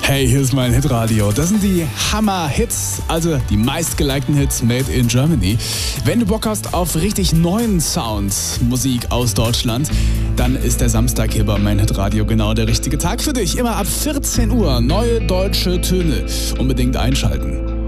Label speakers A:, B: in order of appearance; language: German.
A: Hey, hier ist mein Hitradio. Das sind die Hammer-Hits, also die meistgelikten Hits made in Germany. Wenn du Bock hast auf richtig neuen Sounds, Musik aus Deutschland, dann ist der Samstag hier bei mein Hitradio genau der richtige Tag für dich. Immer ab 14 Uhr neue deutsche Töne. Unbedingt einschalten.